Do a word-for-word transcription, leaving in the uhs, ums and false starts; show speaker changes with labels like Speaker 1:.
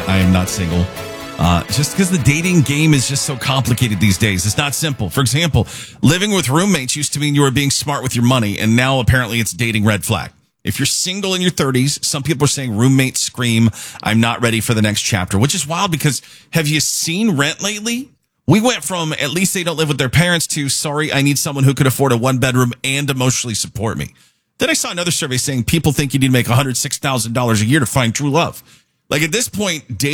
Speaker 1: I am not single. Uh, just because the dating game is just so complicated these days. It's not simple. For example, living with roommates used to mean you were being smart with your money, and now apparently it's dating red flag. If you're single in your thirties, some people are saying roommates scream, I'm not ready for the next chapter, which is wild because have you seen Rent lately? We went from at least they don't live with their parents to sorry, I need someone who could afford a one bedroom and emotionally support me. Then I saw another survey saying people think you need to make one hundred six thousand dollars a year to find true love. Like at this point, dating